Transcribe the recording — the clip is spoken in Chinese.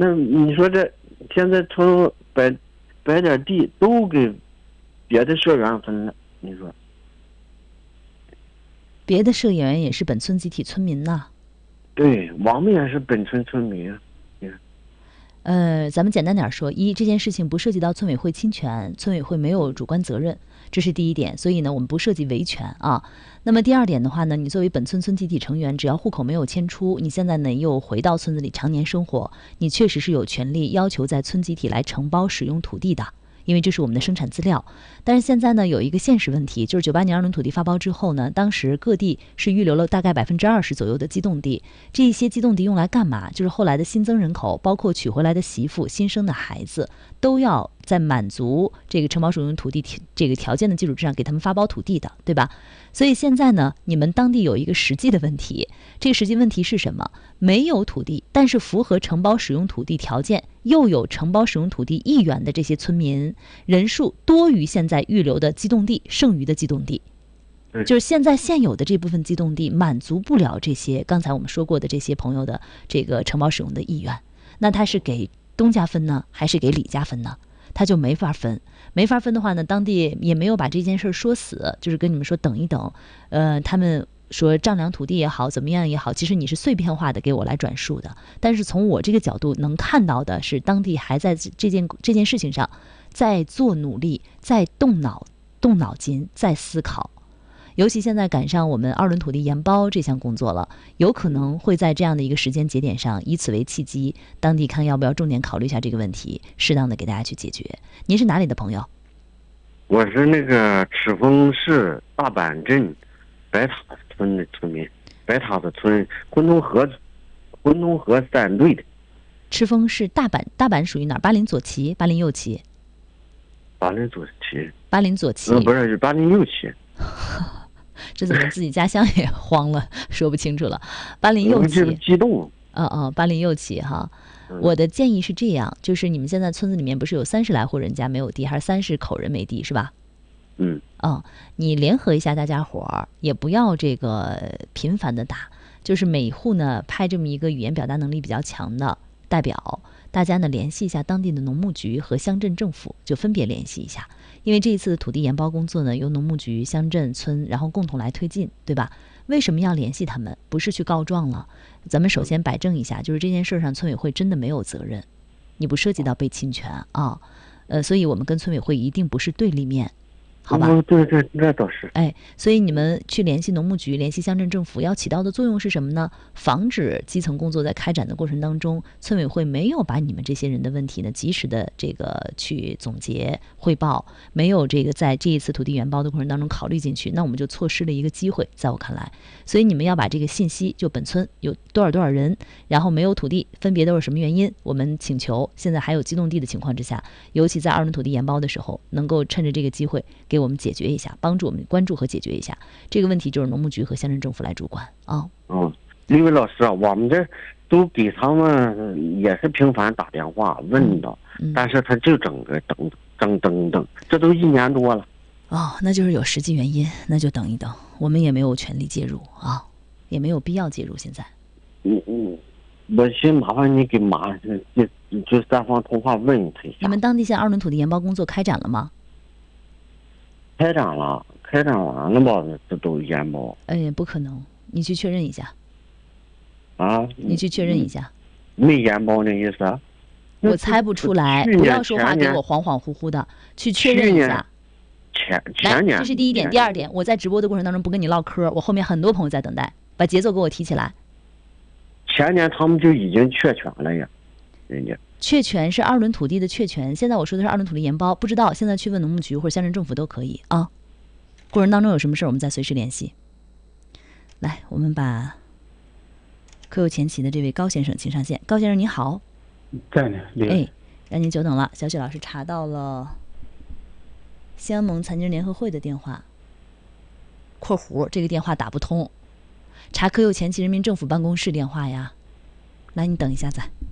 那你说这现在从摆点地都给别的社员分了，你说？ 别的社员也是本村集体村民呐。 对，我们也是本村村民啊。 咱们简单点说，一，这件事情不涉及到村委会侵权，村委会没有主观责任，这是第一点。所以呢，我们不涉及维权啊。那么第二点的话呢，你作为本村村集体成员，只要户口没有迁出，你现在呢又回到村子里常年生活，你确实是有权利要求在村集体来承包使用土地的。因为这是我们的生产资料。但是现在呢，有一个现实问题，就是98年2轮土地发包之后呢，当时各地是预留了大概20%左右的机动地，这些机动地用来干嘛？就是后来的新增人口，包括娶回来的媳妇、新生的孩子，都要在满足这个承包使用土地这个条件的基础之上，给他们发包土地的，对吧？所以现在呢，你们当地有一个实际的问题，这个实际问题是什么？没有土地，但是符合承包使用土地条件，又有承包使用土地意愿的这些村民人数多于现在预留的机动地剩余的机动地，就是现在现有的这部分机动地满足不了这些刚才我们说过的这些朋友的这个承包使用的意愿，那他是给东家分呢，还是给李家分呢？他就没法分，没法分的话呢，当地也没有把这件事说死，就是跟你们说等一等，他们说丈量土地也好，怎么样也好，其实你是碎片化的给我来转述的，但是从我这个角度能看到的是，当地还在这件事情上在做努力，在动脑筋，在思考。尤其现在赶上我们2轮土地研包这项工作了，有可能会在这样的一个时间节点上，以此为契机，当地看要不要重点考虑一下这个问题，适当的给大家去解决。您是哪里的朋友？ 我是那个赤峰市大板镇白塔村的村民，白塔子村浑东河3队的。 赤峰市大板属于哪儿？巴林左旗、巴林右旗？ 巴林左旗。 巴林左旗。 不是，是巴林右旗。 这怎么自己家乡也慌了，说不清楚了。巴林右旗， 激动。 巴林右旗哈。我的建议是这样，就是你们现在村子里面不是有30来户人家没有地，还是30口人没地是吧？你联合一下大家伙儿，也不要这个频繁的打，就是每户呢派这么一个语言表达能力比较强的代表，大家呢联系一下当地的农牧局和乡镇政府，就分别联系一下。因为这一次的土地研包工作呢，由农牧局、乡镇、村，然后共同来推进，对吧？为什么要联系他们？不是去告状了，咱们首先摆正一下，就是这件事上村委会真的没有责任，你不涉及到被侵权啊，所以我们跟村委会一定不是对立面。好吧， 对，那倒是。 所以你们去联系农牧局、联系乡镇政府，要起到的作用是什么呢？防止基层工作在开展的过程当中，村委会没有把你们这些人的问题呢及时的这个去总结汇报，没有这个在这一次土地研包的过程当中考虑进去，那我们就错失了一个机会，在我看来。所以你们要把这个信息，就本村有多少人，然后没有土地，分别都是什么原因，我们请求现在还有机动地的情况之下，尤其在2轮土地研包的时候，能够趁着这个机会给我们解决一下，帮助我们关注和解决一下这个问题，就是农牧局和乡镇政府来主管啊。 李伟老师啊，我们这都给他们也是频繁打电话问的，但是他就整个等，这都1年多了。 那就是有实际原因，那就等一等，我们也没有权利介入啊，也没有必要介入。现在， 我先麻烦你给就3方通话问他一下。 你们当地现在2轮土地研包工作开展了吗？ 开展完了吧？这都研包。 不可能，你去确认一下。你去确认一下。 没研包那意思啊？ 我猜不出来，不要说话给我恍恍惚惚的，去确认一下。 前年。 这是第一点。第二点，我在直播的过程当中不跟你唠嗑，我后面很多朋友在等待，把节奏给我提起来。 前年他们就已经确权了呀，人家。 确权是2轮土地的确权，现在我说的是2轮土地研包，不知道现在去问农牧局或者乡镇政府都可以啊。过程当中有什么事我们再随时联系。来，我们把科有前旗的这位高先生请上线。高先生你好。 在呢。 让您久等了。小雪老师查到了西安盟残疾人联合会的电话（括弧这个电话打不通），查科有前旗人民政府办公室电话呀。来，你等一下再。